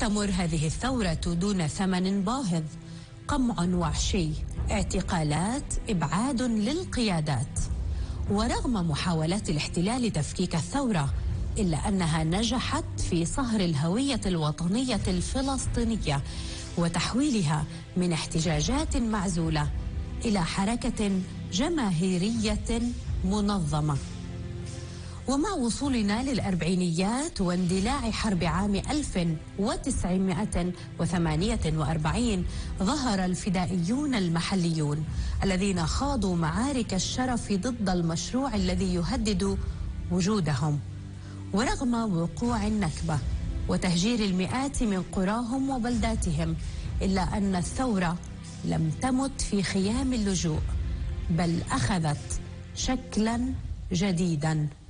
تمر هذه الثورة دون ثمن باهظ: قمع وحشي، اعتقالات، إبعاد للقيادات. ورغم محاولات الاحتلال لتفكيك الثورة، إلا أنها نجحت في صهر الهوية الوطنية الفلسطينية وتحويلها من احتجاجات معزولة إلى حركة جماهيرية منظمة. ومع وصولنا للأربعينيات واندلاع حرب عام 1948 ظهر الفدائيون المحليون الذين خاضوا معارك الشرف ضد المشروع الذي يهدد وجودهم. ورغم وقوع النكبة وتهجير المئات من قراهم وبلداتهم، إلا أن الثورة لم تمت في خيام اللجوء، بل أخذت شكلا جديدا.